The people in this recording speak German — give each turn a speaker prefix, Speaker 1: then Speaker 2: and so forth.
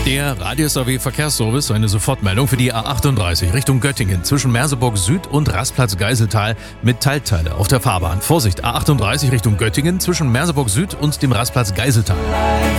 Speaker 1: Der Radio-SAW Verkehrsservice, eine Sofortmeldung für die A38 Richtung Göttingen zwischen Merseburg Süd und Rastplatz Geiseltal mit Teilteile auf der Fahrbahn. Vorsicht, A38 Richtung Göttingen zwischen Merseburg Süd und dem Rastplatz Geiseltal.